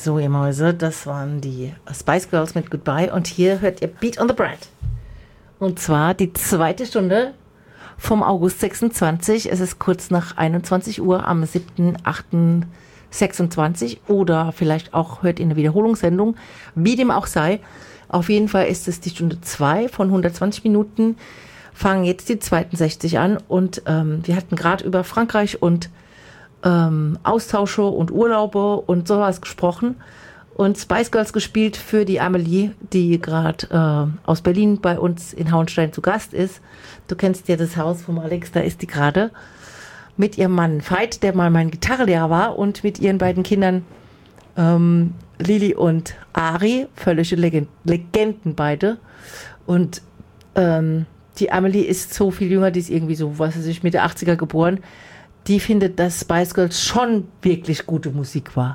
So, ihr Mäuse, das waren die Spice Girls mit Goodbye. Und hier hört ihr Beat on the Bread. Und zwar die zweite Stunde vom August 26. Es ist kurz nach 21 Uhr am 7.8.26. Oder vielleicht auch hört ihr eine Wiederholungssendung. Wie dem auch sei. Auf jeden Fall ist es die Stunde 2 von 120 Minuten. Fangen jetzt die zweiten 60 an. Und wir hatten gerade über Frankreich und Austausche und Urlaube und sowas gesprochen und Spice Girls gespielt für die Amelie, die gerade aus Berlin bei uns in Hauenstein zu Gast ist. Du kennst ja das Haus vom Alex, da ist die gerade mit ihrem Mann Veit, der mal mein Gitarrenlehrer war, und mit ihren beiden Kindern Lili und Ari, völlige Legenden beide. Und die Amelie ist so viel jünger, die ist irgendwie so, was weiß ich, Mitte 80er geboren. Die findet, dass Spice Girls schon wirklich gute Musik war.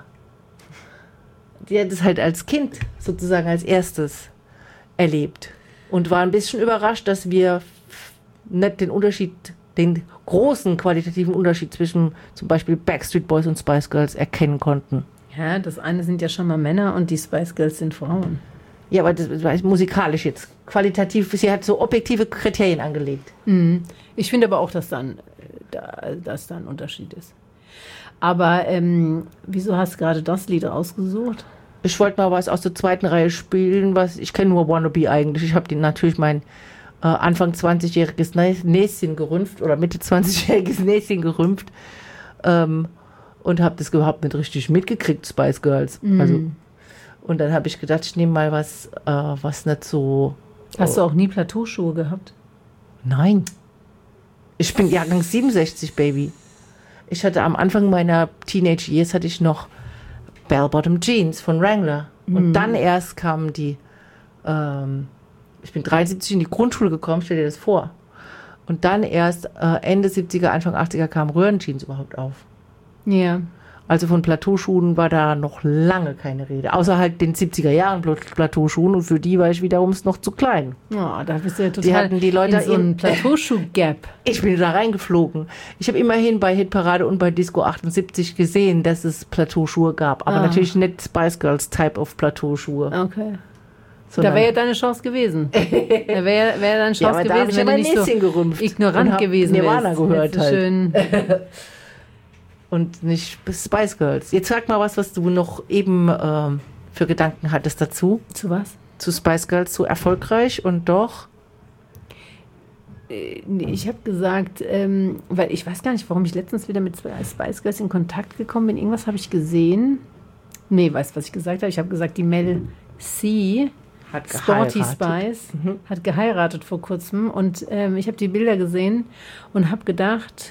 Die hat es halt als Kind sozusagen als erstes erlebt und war ein bisschen überrascht, dass wir nicht den großen qualitativen Unterschied zwischen zum Beispiel Backstreet Boys und Spice Girls erkennen konnten. Ja, das eine sind ja schon mal Männer und die Spice Girls sind Frauen. Ja, aber das war musikalisch jetzt. Qualitativ, sie hat so objektive Kriterien angelegt. Ich finde aber auch, dass da ein Unterschied ist. Aber wieso hast du gerade das Lied ausgesucht? Ich wollte mal was aus der zweiten Reihe spielen, ich kenne nur Wannabe eigentlich. Ich habe natürlich mein Anfang 20-jähriges Näschen gerümpft oder Mitte 20-jähriges Näschen gerümpft und habe das überhaupt nicht richtig mitgekriegt, Spice Girls. Also, und dann habe ich gedacht, ich nehme mal was nicht so... Hast du auch nie Plateauschuhe gehabt? Nein. Ich bin Jahrgang 67, Baby. Ich hatte am Anfang meiner Teenage Years hatte ich noch Bell-Bottom Jeans von Wrangler. Und dann erst kamen die, ich bin 73 in die Grundschule gekommen, stell dir das vor. Und dann erst Ende 70er, Anfang 80er kamen Röhrenjeans überhaupt auf. Ja. Also von Plateauschuhen war da noch lange keine Rede. Außer halt den 70er Jahren Plateauschuhen, und für die war ich wiederum noch zu klein. Oh, da bist du ja total die hatten die Leute in so einen Plateauschuh-Gap. Ich bin da reingeflogen. Ich habe immerhin bei Hitparade und bei Disco 78 gesehen, dass es Plateauschuhe gab. Aber natürlich nicht Spice Girls Type of Plateauschuhe. Okay. Da wäre ja deine Chance gewesen. Da wäre deine Chance gewesen, wenn du nicht so ignorant gewesen wärst. Nirvana gehört halt. Schön. Und nicht Spice Girls. Jetzt sag mal was du noch eben für Gedanken hattest dazu. Zu was? Zu Spice Girls, zu erfolgreich und doch. Ich habe gesagt, weil ich weiß gar nicht, warum ich letztens wieder mit Spice Girls in Kontakt gekommen bin. Irgendwas habe ich gesehen. Nee, weißt du, was ich gesagt habe? Ich habe gesagt, die Mel C. Hat Sporty geheiratet. Spice hat geheiratet vor kurzem. Und ich habe die Bilder gesehen und habe gedacht,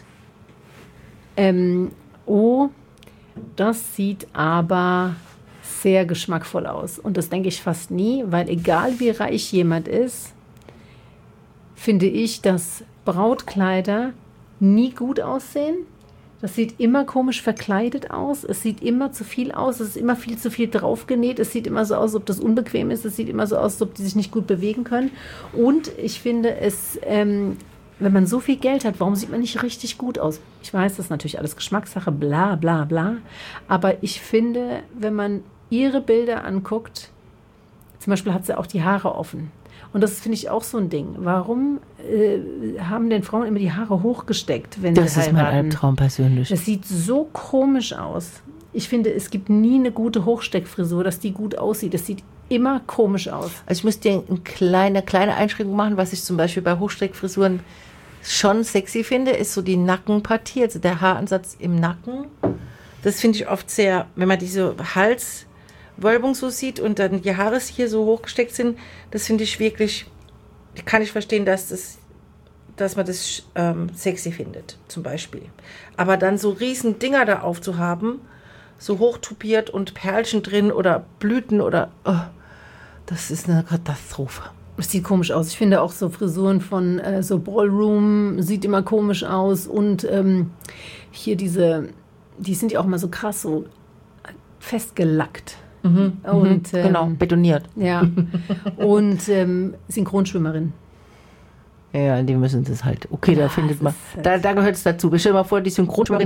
oh, das sieht aber sehr geschmackvoll aus. Und das denke ich fast nie, weil egal wie reich jemand ist, finde ich, dass Brautkleider nie gut aussehen. Das sieht immer komisch verkleidet aus. Es sieht immer zu viel aus. Es ist immer viel zu viel draufgenäht. Es sieht immer so aus, als ob das unbequem ist. Es sieht immer so aus, als ob die sich nicht gut bewegen können. Und ich finde es... wenn man so viel Geld hat, warum sieht man nicht richtig gut aus? Ich weiß, das ist natürlich alles Geschmackssache, bla bla bla. Aber ich finde, wenn man ihre Bilder anguckt, zum Beispiel hat sie auch die Haare offen. Und das finde ich auch so ein Ding. Warum haben denn Frauen immer die Haare hochgesteckt, wenn sie heiraten? Das ist mein Albtraum persönlich. Das sieht so komisch aus. Ich finde, es gibt nie eine gute Hochsteckfrisur, dass die gut aussieht. Das sieht immer komisch aus. Also ich muss dir eine kleine Einschränkung machen, was ich zum Beispiel bei Hochsteckfrisuren schon sexy finde, ist so die Nackenpartie, also der Haaransatz im Nacken. Das finde ich oft sehr, wenn man diese Halswölbung so sieht und dann die Haare hier so hochgesteckt sind, das finde ich wirklich, kann ich verstehen, dass man das sexy findet, zum Beispiel. Aber dann so riesen Dinger da aufzuhaben, so hochtupiert und Perlchen drin oder Blüten oder, das ist eine Katastrophe. Das sieht komisch aus. Ich finde auch so Frisuren von so Ballroom sieht immer komisch aus. Und hier die sind ja auch immer so krass, so festgelackt. Und, genau, betoniert. Ja. Und Synchronschwimmerin. Ja, die müssen das halt. Okay, da findet man. Da gehört es dazu. Stell dir mal vor, die Synchronschwimmerin